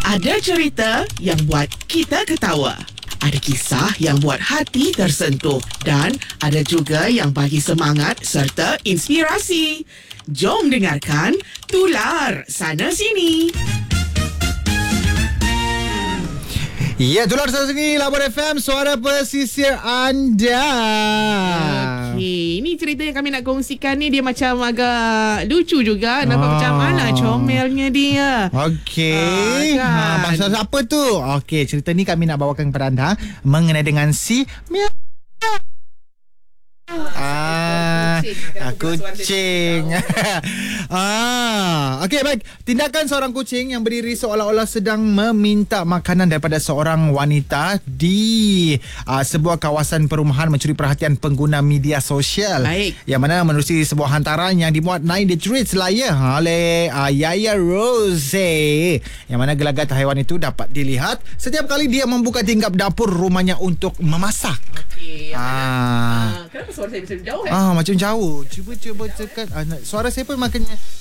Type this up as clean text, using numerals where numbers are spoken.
Ada cerita yang buat kita ketawa. Ada kisah yang buat hati tersentuh. Dan ada juga yang bagi semangat serta inspirasi. Jom dengarkan Tular Sana Sini. Ya, Tular Sana Sini, Labuan FM, suara pesisir anda. Okey, ini cerita yang kami nak kongsikan ni dia macam agak lucu juga. Nampak macam mana comelnya dia. Okey. Kan? Pasal apa tu? Okey, cerita ni kami nak bawakan kepada anda mengenai dengan si Miau. Kucing. Okey, baik. Tindakan seorang kucing yang berdiri seolah-olah sedang meminta makanan daripada seorang wanita di sebuah kawasan perumahan mencuri perhatian pengguna media sosial. Baik. Yang mana menerusi sebuah hantaran yang dimuat naik di tweet selaya oleh Yaya Rose. Yang mana gelagat haiwan itu dapat dilihat setiap kali dia membuka tingkap dapur rumahnya untuk memasak. Okey. Kenapa suara saya bisa jauh macam jauh. Cuba tekan. Suara saya pun makanya